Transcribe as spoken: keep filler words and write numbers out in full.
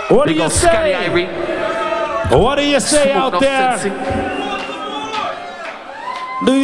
What do Big you old Scotty say? Irie. What do you say Smoke out no there? sensing.